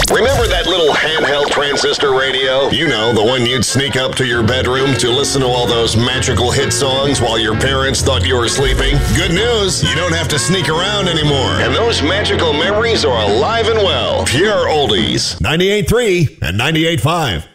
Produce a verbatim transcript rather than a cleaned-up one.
Remember that little handheld transistor radio? You know, the one you'd sneak up to your bedroom to listen to all those magical hit songs while your parents thought you were sleeping? Good news, you don't have to sneak around anymore. And those magical memories are alive and well. Pure oldies. ninety-eight point three and ninety-eight point five.